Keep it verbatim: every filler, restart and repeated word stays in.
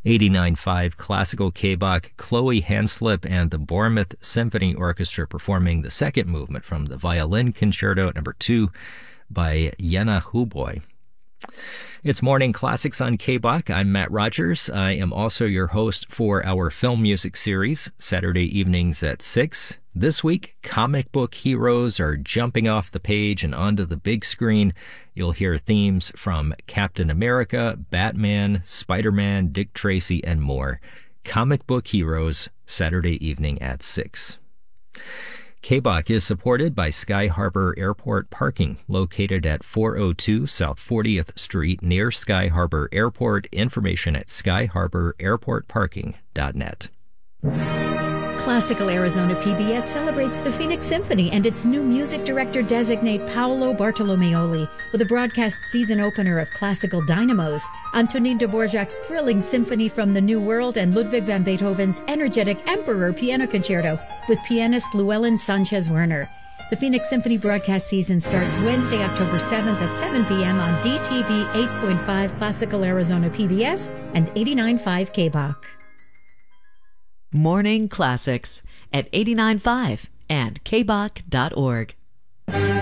eighty-nine point five Classical K-Bach, Chloe Hanslip and the Bournemouth Symphony Orchestra performing the second movement from the Violin Concerto number two by Jenna Huboy. It's Morning Classics on K-Bach. I'm Matt Rogers. I am also your host for our film music series, Saturday evenings at six. This week, comic book heroes are jumping off the page and onto the big screen. You'll hear themes from Captain America, Batman, Spider-Man, Dick Tracy, and more. Comic book heroes, Saturday evening at six. K-Bach is supported by Sky Harbor Airport Parking, located at four oh two South fortieth Street near Sky Harbor Airport. Information at sky harbor airport parking dot net. Classical Arizona P B S celebrates the Phoenix Symphony and its new music director-designate Paolo Bartolomeoli with a broadcast season opener of Classical Dynamos, Antonin Dvorak's thrilling Symphony from the New World, and Ludwig van Beethoven's energetic Emperor Piano Concerto with pianist Llewellyn Sanchez-Werner. The Phoenix Symphony broadcast season starts Wednesday, October seventh at seven p.m. on D T V eight point five Classical Arizona P B S and eighty-nine point five K-Bach. Morning Classics at eighty-nine point five and K B A C dot org.